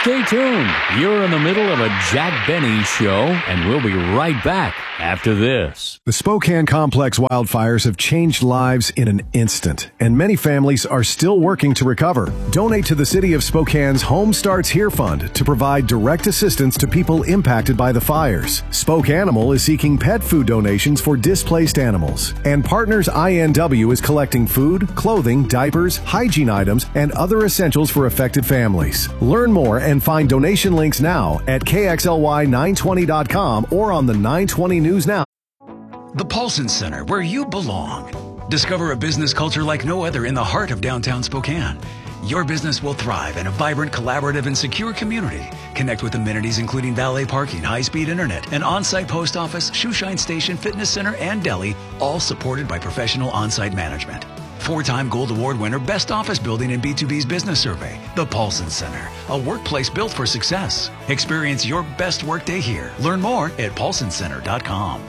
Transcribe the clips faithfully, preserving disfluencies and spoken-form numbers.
Stay tuned. You're in the middle of a Jack Benny show, and we'll be right back after this. The Spokane complex wildfires have changed lives in an instant, and many families are still working to recover. Donate to the City of Spokane's Home Starts Here Fund to provide direct assistance to people impacted by the fires. Spoke Animal is seeking pet food donations for displaced animals, and Partners I N W is collecting food, clothing, diapers, hygiene items, and other essentials for affected families. Learn more and find donation links now at K X L Y nine twenty dot com or on the nine twenty News Now. The Paulson Center, where you belong. Discover a business culture like no other in the heart of downtown Spokane. Your business will thrive in a vibrant, collaborative, and secure community. Connect with amenities including valet parking, high-speed internet, an on-site post office, shoeshine station, fitness center, and deli, all supported by professional on-site management. Four-time Gold Award winner, Best Office Building in B two B's Business Survey. The Paulson Center, a workplace built for success. Experience your best workday here. Learn more at paulson center dot com.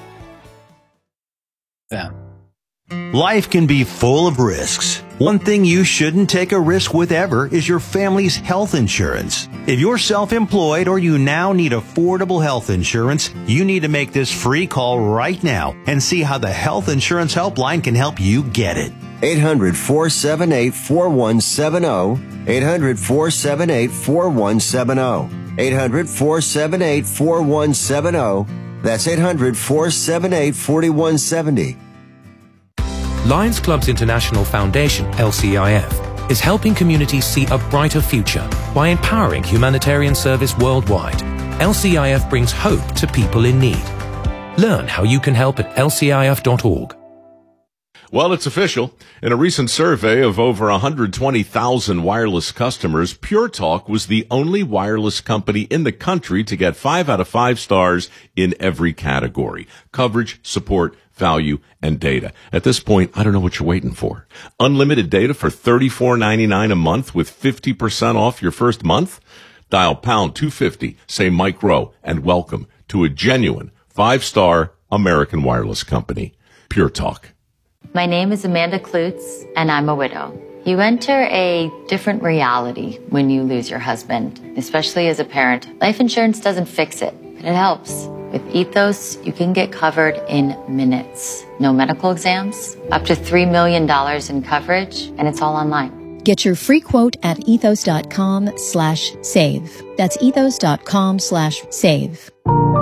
Yeah. Life can be full of risks. One thing you shouldn't take a risk with ever is your family's health insurance. If you're self-employed or you now need affordable health insurance, you need to make this free call right now and see how the Health Insurance Helpline can help you get it. eight hundred, four seven eight, four one seven zero. eight hundred, four seven eight, four one seven zero. eight hundred, four seven eight, four one seven zero. That's eight hundred, four seven eight, four one seven zero. Lions Clubs International Foundation, L C I F, is helping communities see a brighter future by empowering humanitarian service worldwide. L C I F brings hope to people in need. Learn how you can help at L C I F dot org. Well, it's official. In a recent survey of over one hundred twenty thousand wireless customers, Pure Talk was the only wireless company in the country to get five out of five stars in every category: coverage, support, value, and data. At this point, I don't know what you're waiting for. Unlimited data for thirty-four ninety-nine a month with fifty percent off your first month? Dial pound two fifty, say Mike Rowe, and welcome to a genuine five-star American wireless company. Pure Talk. My name is Amanda Klutz, and I'm a widow. You enter a different reality when you lose your husband, especially as a parent. Life insurance doesn't fix it, but it helps. With Ethos, you can get covered in minutes. No medical exams, up to three million dollars in coverage, and it's all online. Get your free quote at ethos.com slash save. That's ethos.com slash save.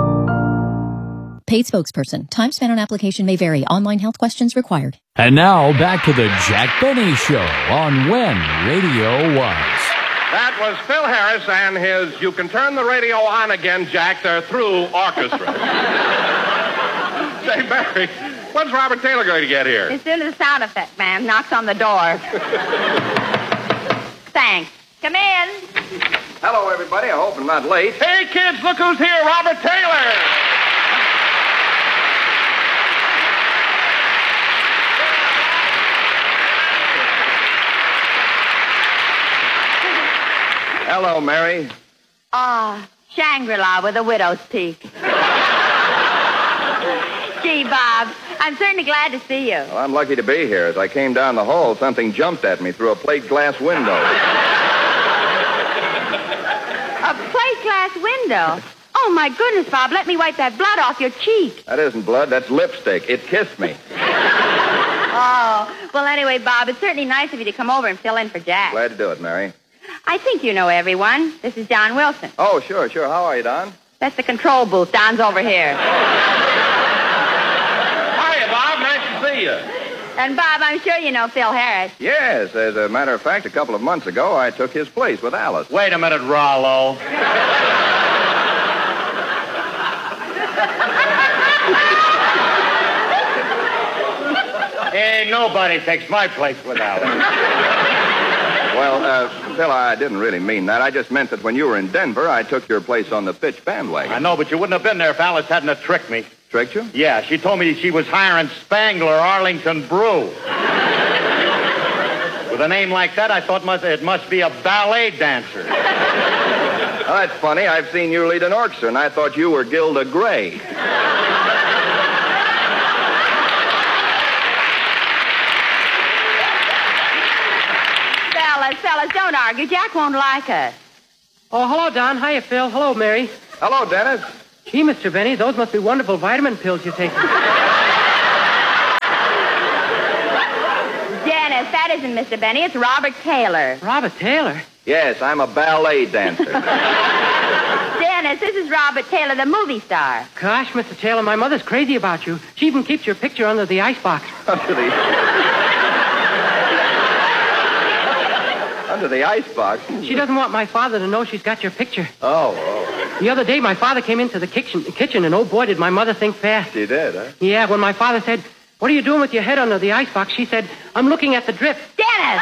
Paid spokesperson. Time spent on application may vary. Online health questions required. And now back to the Jack Benny Show on When Radio Was. That was Phil Harris and his You Can Turn the Radio On Again, Jack, They're Through orchestra. Say, Barry, when's Robert Taylor going to get here? As soon as the sound effect man knocks on the door. Thanks. Come in. Hello, everybody. I hope I'm not late. Hey, kids, look who's here, Robert Taylor. Hello, Mary. Ah, Shangri-La with a widow's peak. Gee, Bob, I'm certainly glad to see you. Well, I'm lucky to be here. As I came down the hall, something jumped at me through a plate glass window. A plate glass window? Oh, my goodness, Bob, let me wipe that blood off your cheek. That isn't blood, that's lipstick. It kissed me. Oh, well, anyway, Bob, it's certainly nice of you to come over and fill in for Jack. Glad to do it, Mary. I think you know everyone. This is Don Wilson. Oh, sure, sure. How are you, Don? That's the control booth. Don's over here. Hiya, Bob. Nice to see you. And, Bob, I'm sure you know Phil Harris. Yes, as a matter of fact, a couple of months ago, I took his place with Alice. Wait a minute, Rollo. Hey, nobody takes my place with Alice. Well, uh, Phil, I didn't really mean that. I just meant that when you were in Denver, I took your place on the pitch bandwagon. I know, but you wouldn't have been there if Alice hadn't have tricked me. Tricked you? Yeah, she told me she was hiring Spangler Arlington Brew. With a name like that, I thought must, it must be a ballet dancer. Oh, that's funny. I've seen you lead an orchestra, and I thought you were Gilda Gray. Fellas, fellas, don't argue. Jack won't like us. Oh, hello, Don. Hiya, Phil. Hello, Mary. Hello, Dennis. Gee, Mister Benny, those must be wonderful vitamin pills you're taking. Dennis, that isn't Mister Benny. It's Robert Taylor. Robert Taylor? Yes, I'm a ballet dancer. Dennis, this is Robert Taylor, the movie star. Gosh, Mister Taylor, my mother's crazy about you. She even keeps your picture under the icebox. Under the... under the icebox? She doesn't want my father to know she's got your picture. Oh, oh. The other day, my father came into the kitchen, kitchen, and oh, boy, did my mother think fast. She did, huh? Yeah, when my father said, "What are you doing with your head under the icebox?" she said, "I'm looking at the drip." Dennis!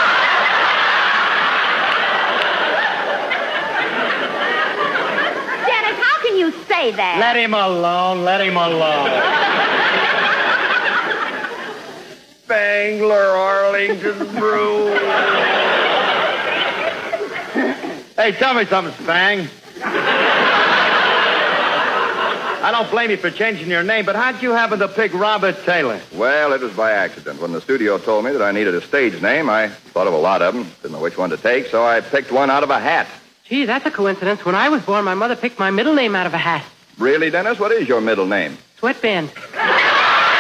Dennis, how can you say that? Let him alone. Let him alone. Spangler, Arlington Brew. Hey, tell me something, Spang. I don't blame you for changing your name, but how'd you happen to pick Robert Taylor? Well, it was by accident. When the studio told me that I needed a stage name, I thought of a lot of them. Didn't know which one to take, so I picked one out of a hat. Gee, that's a coincidence. When I was born, my mother picked my middle name out of a hat. Really, Dennis? What is your middle name? Sweatband.